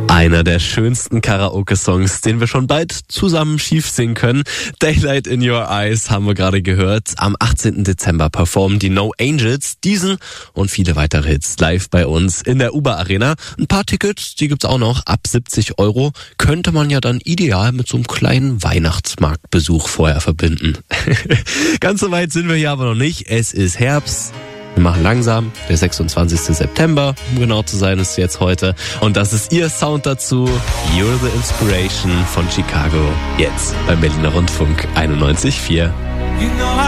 Einer der schönsten Karaoke-Songs, den wir schon bald zusammen schief singen können. Daylight in Your Eyes haben wir gerade gehört. Am 18. Dezember performen die No Angels diesen und viele weitere Hits live bei uns in der Uber Arena. Ein paar Tickets, die gibt's auch noch. Ab 70 €. Könnte man ja dann ideal mit so einem kleinen Weihnachtsmarktbesuch vorher verbinden. Ganz so weit sind wir hier aber noch nicht. Es ist Herbst. Wir machen langsam. Der 26. September, um genau zu sein, ist jetzt heute. Und das ist ihr Sound dazu. You're the Inspiration von Chicago. Jetzt beim Berliner Rundfunk 91,4.